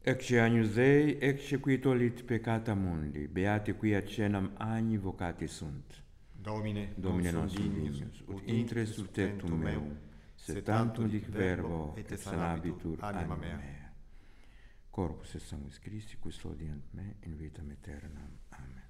Ecce agnus Dei, ecce qui tollit peccata mundi, beati qui accenam agni vocati sunt. Domine nostrum dignus, ut intre subtectum meum, sed tantum dic verbo, et sanabitur anima mea. Corpus et sanguis Christi, custodiant me in vitam aeternam. Amen.